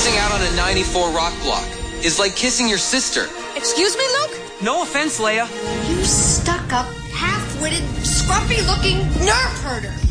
Missing out on a 94 rock block is like kissing your sister. Excuse me, Luke? No offense, Leia. You stuck-up, half-witted, scruffy-looking nerf herder.